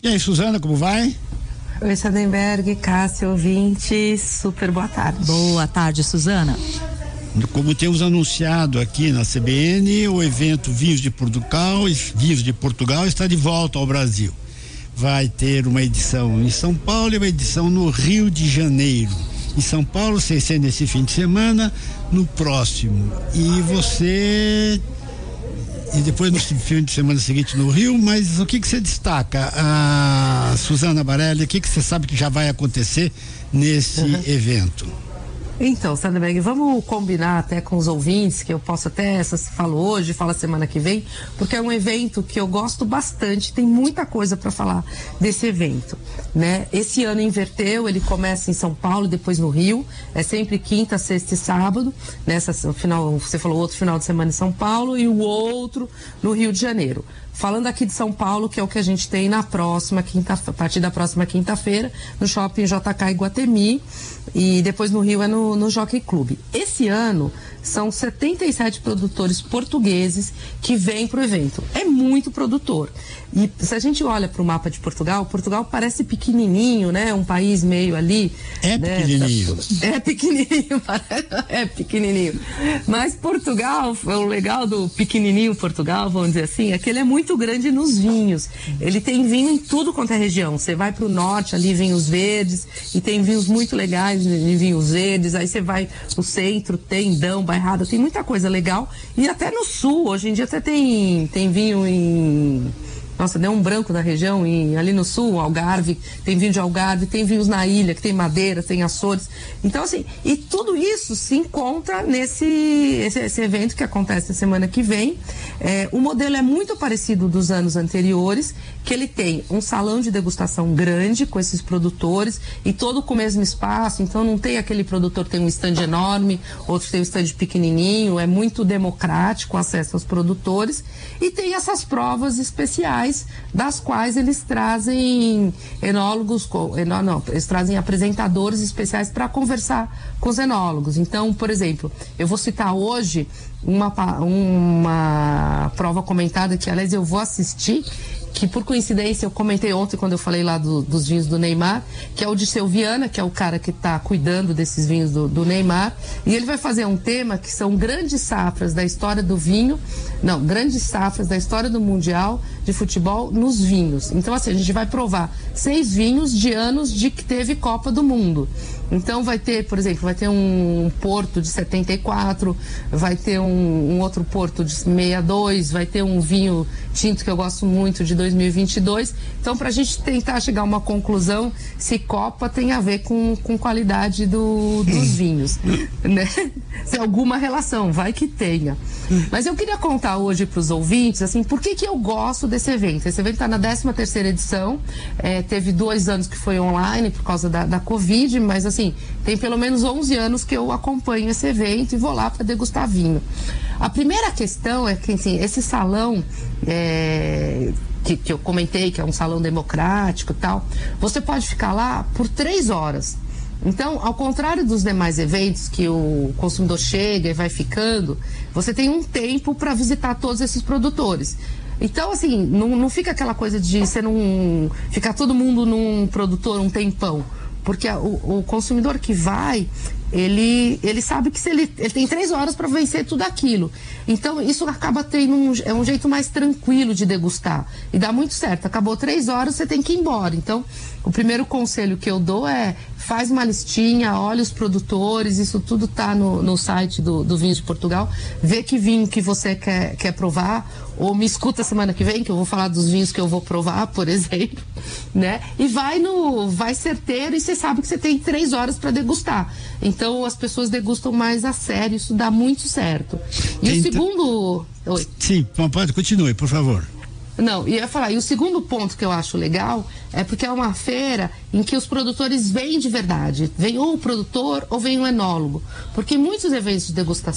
E aí, Suzana, como vai? Oi, Sardenberg, Cássio, ouvintes, super boa tarde. Boa tarde, Suzana. Como temos anunciado aqui na CBN, o evento Vinhos de Portugal está de volta ao Brasil. Vai ter uma edição em São Paulo e uma edição no Rio de Janeiro. Em São Paulo, sem ser nesse fim de semana, no próximo. E depois no fim de semana seguinte no Rio, mas o que você destaca, Suzana Barelli, o que você sabe que já vai acontecer nesse evento? Então, Sardenberg, vamos combinar até com os ouvintes, que eu posso até, falo hoje, falo semana que vem, porque é um evento que eu gosto bastante, tem muita coisa para falar desse evento, né? Esse ano inverteu, ele começa em São Paulo, depois no Rio, é sempre quinta, sexta e sábado, você falou outro final de semana em São Paulo e o outro no Rio de Janeiro. Falando aqui de São Paulo, que é o que a gente tem a partir da próxima quinta-feira, no Shopping JK Iguatemi, e depois no Rio é no Jockey Club. Esse ano são 77 produtores portugueses que vêm para o evento. É muito produtor. E se a gente olha para o mapa de Portugal parece pequenininho, né? Um país meio ali. Pequenininho. É pequenininho. Mas Portugal, o legal do pequenininho Portugal, vamos dizer assim, é que ele é muito grande nos vinhos. Ele tem vinho em tudo quanto é região. Você vai para o norte, ali vinhos verdes, e tem vinhos muito legais de vinhos verdes. Aí você vai no centro, tem Dão, Bairrada, tem muita coisa legal. E até no sul, hoje em dia até tem vinho em... Nossa, deu um branco da região, ali no sul, Algarve, tem vinho de Algarve, tem vinhos na ilha, que tem Madeira, tem Açores. Então, assim, e tudo isso se encontra nesse evento que acontece na semana que vem. O modelo é muito parecido dos anos anteriores, que ele tem um salão de degustação grande com esses produtores e todo com o mesmo espaço, então não tem aquele produtor que tem um stand enorme, outro tem um stand pequenininho, é muito democrático o acesso aos produtores, e tem essas provas especiais das quais eles trazem eles trazem apresentadores especiais para conversar com os enólogos. Então, por exemplo, eu vou citar hoje uma prova comentada que, aliás, eu vou assistir, que por coincidência eu comentei ontem quando eu falei lá dos vinhos do Neymar, que é o Dirceu Viana, que é o cara que está cuidando desses vinhos do Neymar, e ele vai fazer um tema que são grandes safras da história do vinho, grandes safras da história do Mundial de Futebol nos vinhos. Então, assim, a gente vai provar 6 vinhos de anos de que teve Copa do Mundo. Então vai ter, por exemplo, um Porto de 74, vai ter um outro Porto de 62, vai ter um vinho tinto que eu gosto muito de 2022. Então, para a gente tentar chegar a uma conclusão se Copa tem a ver com qualidade dos vinhos, né? Se alguma relação, vai que tenha. Mas eu queria contar hoje para os ouvintes, assim, por que eu gosto desse evento. Esse evento está na 13ª edição, teve 2 anos que foi online por causa da Covid, mas assim, tem pelo menos 11 anos que eu acompanho esse evento e vou lá para degustar vinho. A primeira questão é que, assim, esse salão que eu comentei, que é um salão democrático e tal, você pode ficar lá por 3 horas. Então, ao contrário dos demais eventos que o consumidor chega e vai ficando, você tem um tempo para visitar todos esses produtores. Então, assim, não fica aquela coisa de você não ficar todo mundo num produtor um tempão. Porque o consumidor que vai, ele sabe que ele tem 3 horas para vencer tudo aquilo. Então, isso acaba tendo um jeito mais tranquilo de degustar. E dá muito certo. Acabou 3 horas, você tem que ir embora. Então, o primeiro conselho que eu dou é: faz uma listinha, olha os produtores, isso tudo tá no site do Vinhos de Portugal. Vê que vinho que você quer provar, ou me escuta semana que vem, que eu vou falar dos vinhos que eu vou provar, por exemplo, né? E vai certeiro, e você sabe que você tem 3 horas para degustar. Então, as pessoas degustam mais a sério, isso dá muito certo. E o segundo... Oi. Sim, pode, continue, por favor. Não, ia falar, e o segundo ponto que eu acho legal é porque é uma feira em que os produtores vêm de verdade. Vem ou o produtor ou vem o enólogo. Porque muitos eventos de degustação